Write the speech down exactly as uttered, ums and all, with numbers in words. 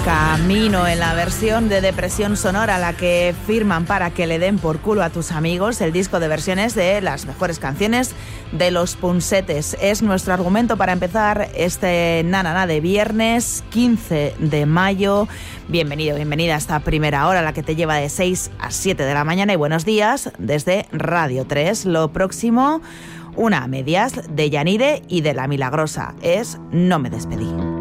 Camino, en la versión de Depresión Sonora, la que firman para que le den por culo a tus amigos, el disco de versiones de las mejores canciones de Los Punsetes. Es nuestro argumento para empezar este Nanana de viernes quince de mayo. Bienvenido, bienvenida a esta primera hora, la que te lleva de seis a siete de la mañana, y buenos días desde Radio tres. Lo próximo, una a medias de Yanire y de La Milagrosa, es No me despedí.